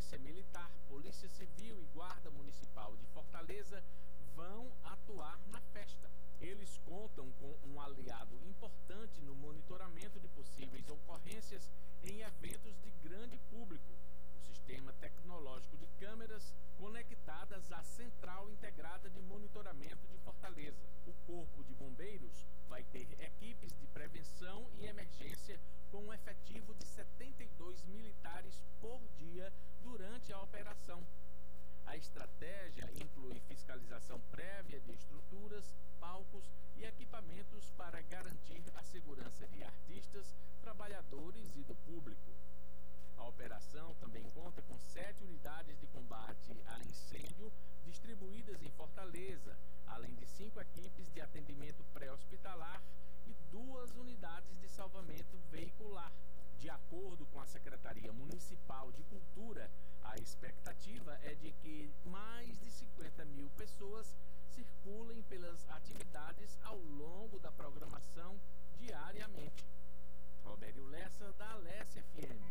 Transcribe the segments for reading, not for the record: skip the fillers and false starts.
Polícia Militar, Polícia Civil e Guarda Municipal de Fortaleza vão atuar na festa. Eles contam com um aliado importante no monitoramento de possíveis ocorrências em eventos de grande público: o sistema tecnológico de câmeras conectadas à Central Integrada de Monitoramento de Fortaleza. O Corpo de Bombeiros vai ter equipes de prevenção e emergência com um efetivo de 72 militares por dia durante a operação. A estratégia inclui fiscalização prévia de estruturas, palcos e equipamentos para garantir a segurança de artistas, trabalhadores e do público. A operação também conta com 7 unidades de combate a incêndio distribuídas em Fortaleza, além de 5 equipes de atendimento pré-hospitalar e 2 unidades de salvamento veicular. De acordo com a Secretaria Municipal de Cultura, a expectativa é de que mais de 50 mil pessoas circulem pelas atividades ao longo da programação diariamente. Robério Lessa, da Alesse FM.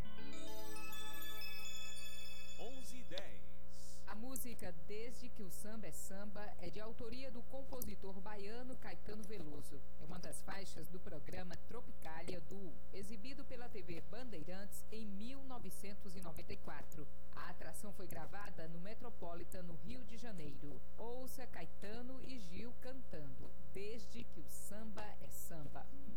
11:10. A música Desde que o Samba é Samba é de autoria do compositor baiano Caetano Veloso. É uma das faixas do programa Tropicália Duo, exibido pela TV Bandeirantes em 1994. A atração foi gravada no Metropolitan, no Rio de Janeiro. Ouça Caetano e Gil cantando Desde que o Samba é Samba.